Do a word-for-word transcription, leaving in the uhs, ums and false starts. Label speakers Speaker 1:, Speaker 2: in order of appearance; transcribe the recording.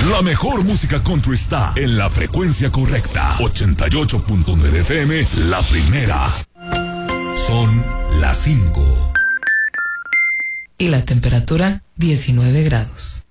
Speaker 1: La mejor música country está en la frecuencia correcta. ochenta y ocho punto nueve F M, la primera. Son las cinco.
Speaker 2: Y la temperatura, diecinueve grados.